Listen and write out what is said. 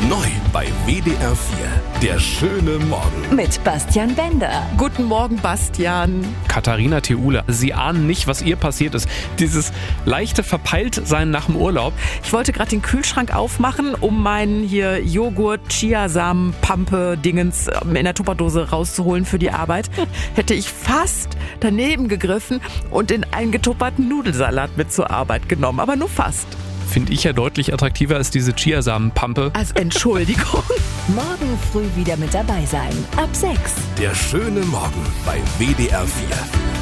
Neu bei WDR 4. Der schöne Morgen. Mit Bastian Bender. Guten Morgen, Bastian. Katharina Theule, Sie ahnen nicht, was ihr passiert ist. Dieses leichte Verpeiltsein nach dem Urlaub. Ich wollte gerade den Kühlschrank aufmachen, um meinen hier Joghurt, Chiasamen, Pampe, Dingens in der Tupperdose rauszuholen für die Arbeit. Hätte ich fast daneben gegriffen und in einen getupperten Nudelsalat mit zur Arbeit genommen. Aber nur fast. Finde ich ja deutlich attraktiver als diese Chiasamen-Pampe. Also Entschuldigung. Morgen früh wieder mit dabei sein. Ab 6. Der schöne Morgen bei WDR 4.